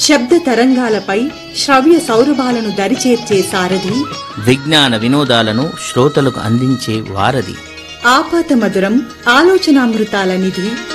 శబ్ద తరంగాలపై శ్రవ్య సౌరభాలను దరిచేర్చే సారథి, విజ్ఞాన వినోదాలను శ్రోతలకు అందించే వారధి, ఆపాత మధురం ఆలోచనామృతాల నిధి,